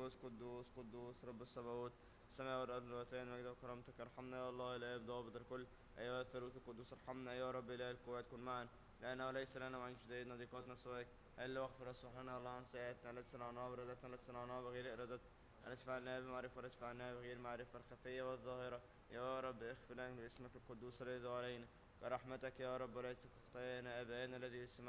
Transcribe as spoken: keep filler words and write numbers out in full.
قدوس قدوس قدوس رب السماوات، السماء والأرض وأتينا مجد وكرامتك. ارحمنا يا الله الآب ضابط الكل، أيها الثالوث القدوس ارحمنا. أيها رب إله القوات كن معنا، لأنه وليس لنا وعن شدائدنا ضيقاتنا سواك. هل واغفر اصلح لنا الله عن سيئاتنا التي صنعناها وإرادتنا التي صنعناها بغير إرادتنا، التي فعلناها بمعرفة والتي فعلناها بغير معرفة، الخفية والظاهرة. يا رب اغفر لنا باسمك القدوس الذي علينا كرحمتك يا رب، وليس كخطايانا. آبائنا الذي في السماء